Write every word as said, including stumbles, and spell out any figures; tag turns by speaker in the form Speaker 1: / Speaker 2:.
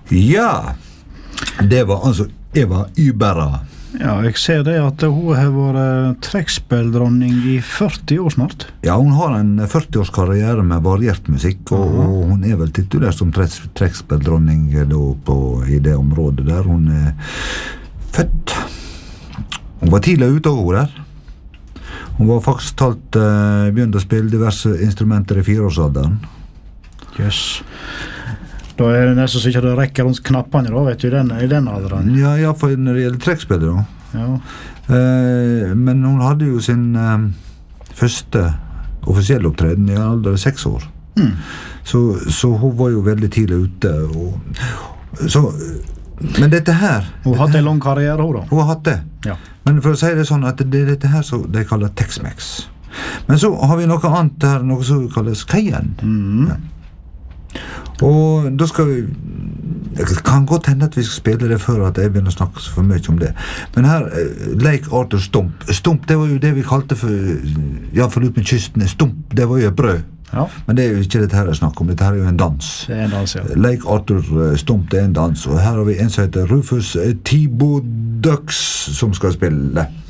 Speaker 1: Ja, det var altså Eva Ibarra.
Speaker 2: Ja, jeg ser det at hun har vært trekkspilldronning i førti år snart.
Speaker 1: Ja, hun har en førti års karriere med variert musikk, og, uh-huh. og hun er vel titulert som trekkspilldronning i det området der hun er født. Hun var tidlig ute av henne der. Hun var faktisk talt uh, begynt å spille diverse instrumenter i fireårsalderen.
Speaker 2: Jøss. Da er det nesten så ikke det rekker rundt knappene da, vet du, i den, i den alderen.
Speaker 1: Ja, ja, for når det gjelder trekkspillet da.
Speaker 2: Ja.
Speaker 1: Eh, men hun hadde jo sin eh, første offisielle opptreden i alder seks år.
Speaker 2: Mm.
Speaker 1: Så, så hun var jo veldig tidlig ute. Og, så, men dette her...
Speaker 2: Hun har hatt en lang karriere, hun da.
Speaker 1: Hun har hatt det.
Speaker 2: Ja.
Speaker 1: Men for å si det sånn, at det er dette her som de kaller Tex-Mex. Men så har vi noe annet her, noe som kalles Cayenne.
Speaker 2: Mm.
Speaker 1: Ja. Og da skal vi det kan godt hende at vi skal spille det før at jeg begynner å snakke for mye om det, men her Lake Arthur Stump Stump, det var jo det vi kalte for ja, for ut med kysten, Stump, det var jo et brød,
Speaker 2: ja.
Speaker 1: Men det er jo ikke dette her jeg snakker om, dette her er jo en dans,
Speaker 2: det er en dans, ja.
Speaker 1: Lake Arthur Stump, det er en dans, og her har vi en som heter Rufus Thibaudux som skal spille.